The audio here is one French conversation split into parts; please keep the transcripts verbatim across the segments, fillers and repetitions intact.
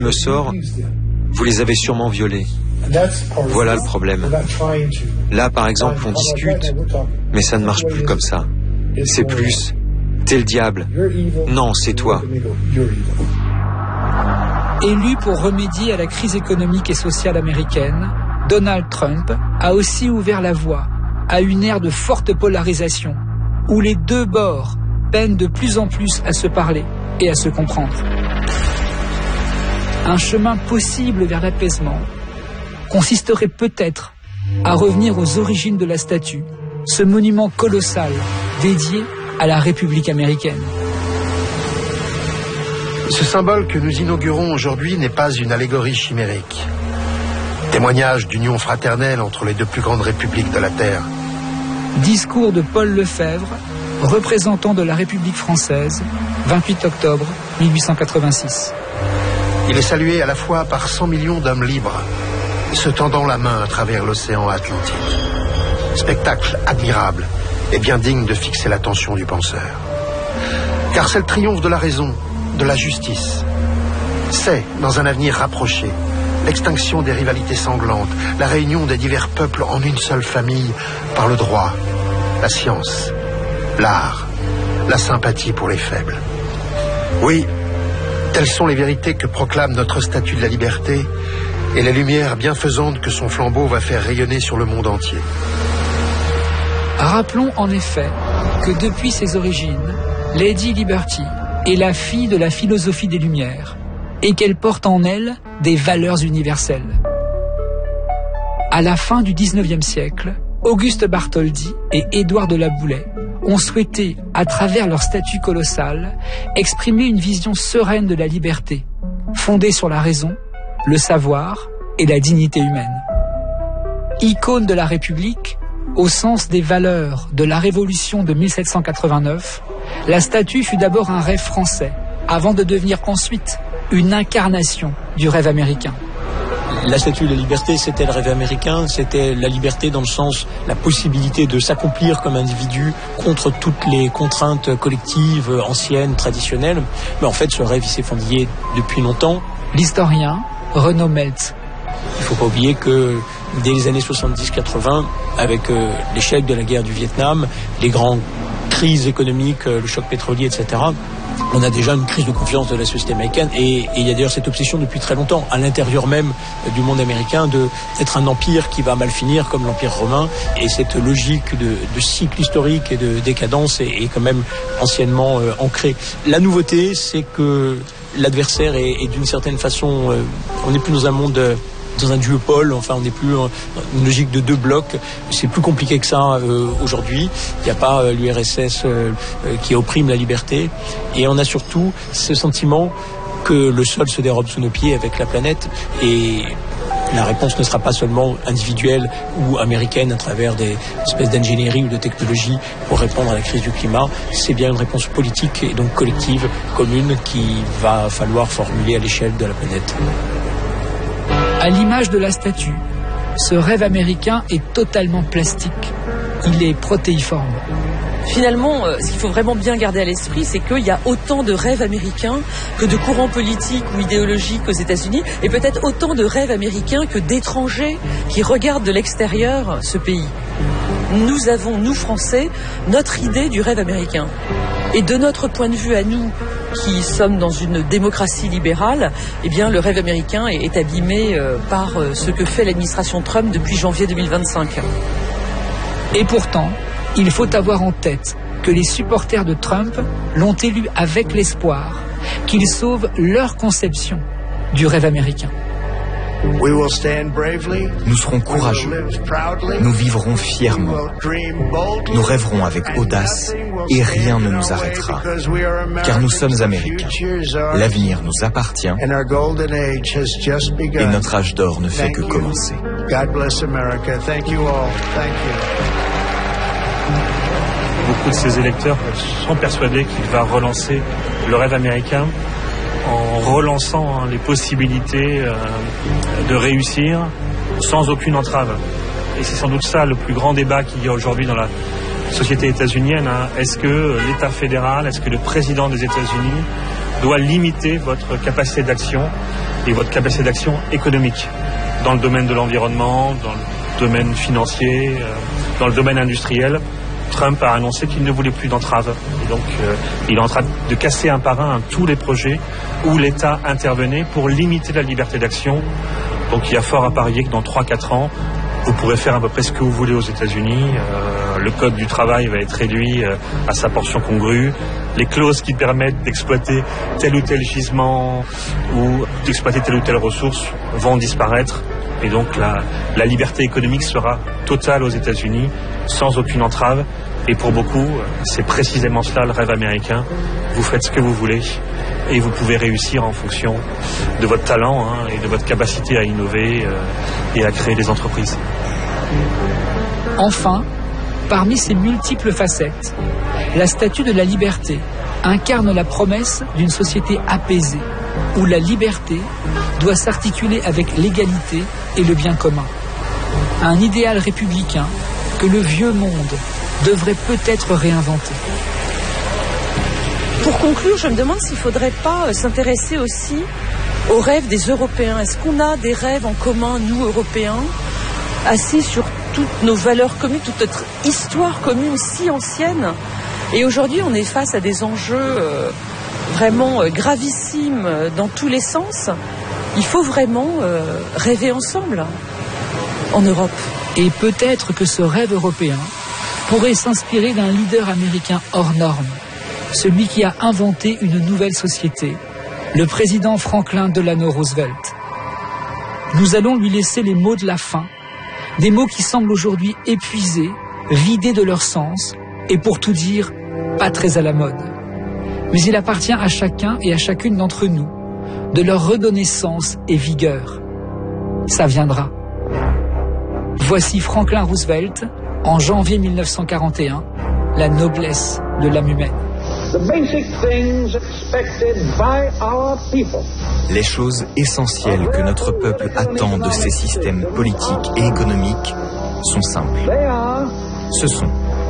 me sort, vous les avez sûrement violés. Voilà le problème. Là, par exemple, on discute, mais ça ne marche plus comme ça. C'est plus, t'es le diable. Non, c'est toi. Élu pour remédier à la crise économique et sociale américaine, Donald Trump a aussi ouvert la voie à une ère de forte polarisation, où les deux bords peinent de plus en plus à se parler et à se comprendre. Un chemin possible vers l'apaisement consisterait peut-être à revenir aux origines de la statue, ce monument colossal dédié à la République américaine. Ce symbole que nous inaugurons aujourd'hui n'est pas une allégorie chimérique. Témoignage d'union fraternelle entre les deux plus grandes républiques de la Terre. Discours de Paul Lefebvre, représentant de la République française, vingt-huit octobre mille huit cent quatre-vingt-six. Il est salué à la fois par cent millions d'hommes libres, se tendant la main à travers l'océan Atlantique. Spectacle admirable et bien digne de fixer l'attention du penseur. Car c'est le triomphe de la raison, de la justice. C'est, dans un avenir rapproché, l'extinction des rivalités sanglantes, la réunion des divers peuples en une seule famille par le droit, la science, l'art, la sympathie pour les faibles. Oui, telles sont les vérités que proclame notre statue de la liberté et les lumières bienfaisantes que son flambeau va faire rayonner sur le monde entier. Rappelons en effet que depuis ses origines, Lady Liberty est la fille de la philosophie des Lumières et qu'elle porte en elle des valeurs universelles. À la fin du dix-neuvième siècle, Auguste Bartholdi et Édouard de la Boulaye ont souhaité, à travers leur statue colossale, exprimer une vision sereine de la liberté, fondée sur la raison, le savoir et la dignité humaine. Icône de la République, au sens des valeurs de la Révolution de mille sept cent quatre-vingt-neuf, la statue fut d'abord un rêve français, avant de devenir ensuite une incarnation du rêve américain. La statue de la liberté, c'était le rêve américain, c'était la liberté dans le sens, la possibilité de s'accomplir comme individu contre toutes les contraintes collectives, anciennes, traditionnelles. Mais en fait, ce rêve, il s'est fondillé depuis longtemps. L'historien Renaud Meltz. Il ne faut pas oublier que dès les années soixante-dix quatre-vingts, avec euh, l'échec de la guerre du Vietnam, les grandes crises économiques, euh, le choc pétrolier, et cetera, on a déjà une crise de confiance de la société américaine et, et il y a d'ailleurs cette obsession depuis très longtemps à l'intérieur même du monde américain de, d'être un empire qui va mal finir comme l'empire romain, et cette logique de, de cycle historique et de décadence est, est quand même anciennement euh, ancrée. La nouveauté, c'est que l'adversaire est, est d'une certaine façon, euh, on n'est plus dans un monde... Euh, dans un duopole, enfin on n'est plus dans une logique de deux blocs, c'est plus compliqué que ça euh, aujourd'hui. Il n'y a pas euh, l'U R S S euh, euh, qui opprime la liberté, et on a surtout ce sentiment que le sol se dérobe sous nos pieds avec la planète, et la réponse ne sera pas seulement individuelle ou américaine à travers des espèces d'ingénierie ou de technologie pour répondre à la crise du climat, c'est bien une réponse politique et donc collective, commune, qu'il va falloir formuler à l'échelle de la planète. À l'image de la statue, ce rêve américain est totalement plastique. Il est protéiforme. Finalement, ce qu'il faut vraiment bien garder à l'esprit, c'est qu'il y a autant de rêves américains que de courants politiques ou idéologiques aux États-Unis, et peut-être autant de rêves américains que d'étrangers qui regardent de l'extérieur ce pays. Nous avons, nous Français, notre idée du rêve américain. Et de notre point de vue à nous, qui sommes dans une démocratie libérale, eh bien le rêve américain est, est abîmé euh, par euh, ce que fait l'administration Trump depuis janvier deux mille vingt-cinq. Et pourtant, il faut avoir en tête que les supporters de Trump l'ont élu avec l'espoir qu'il sauve leur conception du rêve américain. Nous serons courageux, nous vivrons fièrement, nous rêverons avec audace et rien ne nous arrêtera, car nous sommes Américains. L'avenir nous appartient et notre âge d'or ne fait que commencer. Beaucoup de ces électeurs sont persuadés qu'il va relancer le rêve américain en relançant hein, les possibilités euh, de réussir sans aucune entrave. Et c'est sans doute ça le plus grand débat qu'il y a aujourd'hui dans la société états-unienne. Hein. Est-ce que l'État fédéral, est-ce que le président des États-Unis doit limiter votre capacité d'action et votre capacité d'action économique dans le domaine de l'environnement, dans le domaine financier, euh, dans le domaine industriel. Trump a annoncé qu'il ne voulait plus d'entraves. Et donc, euh, il est en train de casser un par un tous les projets où l'État intervenait pour limiter la liberté d'action. Donc, il y a fort à parier que dans trois à quatre ans, vous pourrez faire à peu près ce que vous voulez aux États-Unis. Euh, le code du travail va être réduit euh, à sa portion congrue. Les clauses qui permettent d'exploiter tel ou tel gisement ou d'exploiter telle ou telle ressource vont disparaître. Et donc la, la liberté économique sera totale aux États-Unis, sans aucune entrave. Et pour beaucoup, c'est précisément cela le rêve américain. Vous faites ce que vous voulez et vous pouvez réussir en fonction de votre talent hein, et de votre capacité à innover euh, et à créer des entreprises. Enfin, parmi ces multiples facettes, la statue de la liberté incarne la promesse d'une société apaisée, où la liberté doit s'articuler avec l'égalité et le bien commun. Un idéal républicain que le vieux monde devrait peut-être réinventer. Pour conclure, je me demande s'il ne faudrait pas s'intéresser aussi aux rêves des Européens. Est-ce qu'on a des rêves en commun, nous, Européens, assis sur toutes nos valeurs communes, toute notre histoire commune si ancienne? Et aujourd'hui, on est face à des enjeux euh, vraiment euh, gravissimes euh, dans tous les sens. Il faut vraiment euh, rêver ensemble en Europe. Et peut-être que ce rêve européen pourrait s'inspirer d'un leader américain hors norme, celui qui a inventé une nouvelle société, le président Franklin Delano Roosevelt. Nous allons lui laisser les mots de la fin, des mots qui semblent aujourd'hui épuisés, vidés de leur sens, et pour tout dire, pas très à la mode. Mais il appartient à chacun et à chacune d'entre nous de leur redonner sens et vigueur. Ça viendra. Voici Franklin Roosevelt, en janvier mille neuf cent quarante et un, la noblesse de l'âme humaine. Les choses essentielles que notre peuple attend de ses systèmes politiques et économiques sont simples. Ce sont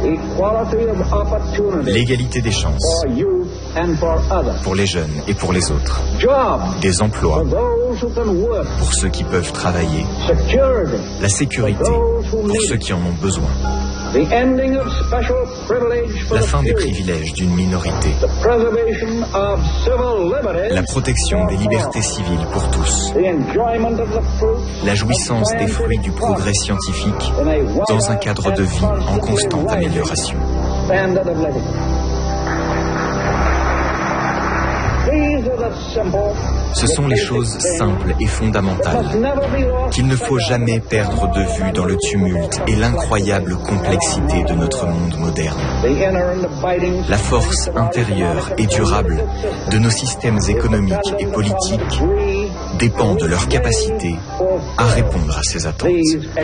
l'égalité des chances pour les jeunes et pour les autres, des emplois pour ceux qui peuvent travailler, la sécurité pour ceux qui en ont besoin, la fin des privilèges d'une minorité, la protection des libertés civiles pour tous, la jouissance des fruits du progrès scientifique dans un cadre de vie en constante amélioration. Ce sont les choses simples et fondamentales qu'il ne faut jamais perdre de vue dans le tumulte et l'incroyable complexité de notre monde moderne. La force intérieure et durable de nos systèmes économiques et politiques dépend de leur capacité à répondre à ces attentes.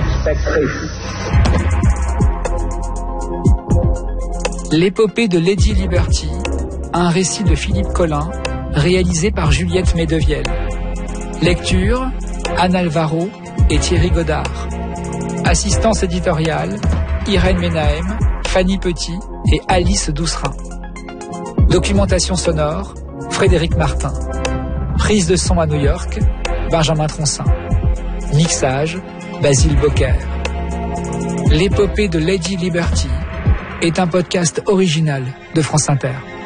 L'épopée de Lady Liberty, un récit de Philippe Collin, réalisé par Juliette Medevielle. Lecture, Anne Alvaro et Thierry Godard. Assistance éditoriale, Irène Menahem, Fanny Petit et Alice Doucerin. Documentation sonore, Frédéric Martin. Prise de son à New York, Benjamin Troncin. Mixage, Basile Bocquer. L'épopée de Lady Liberty est un podcast original de France Inter.